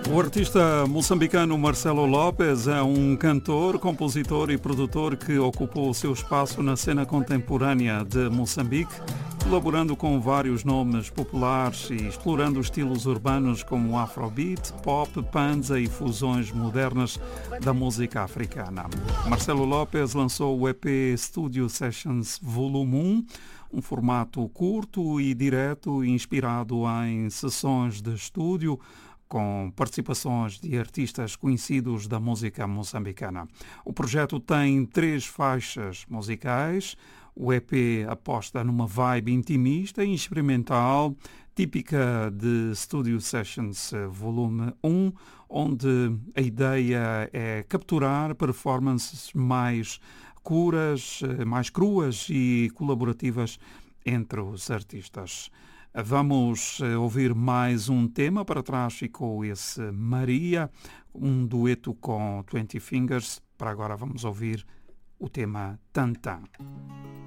O artista moçambicano Marcelo Lopes é um cantor, compositor e produtor que ocupou o seu espaço na cena contemporânea de Moçambique, colaborando com vários nomes populares e explorando estilos urbanos como Afrobeat, Pop, Panza e fusões modernas da música africana. Marcelo Lopes lançou o EP Studio Sessions Volume 1, um formato curto e direto inspirado em sessões de estúdio, com participações de artistas conhecidos da música moçambicana. O projeto tem 3 faixas musicais. O EP aposta numa vibe intimista e experimental, típica de Studio Sessions Volume 1, onde a ideia é capturar performances mais cruas e colaborativas entre os artistas. Vamos ouvir mais um tema. Para trás ficou esse Maria, um dueto com 20 Fingers. Para agora vamos ouvir o tema Tantan.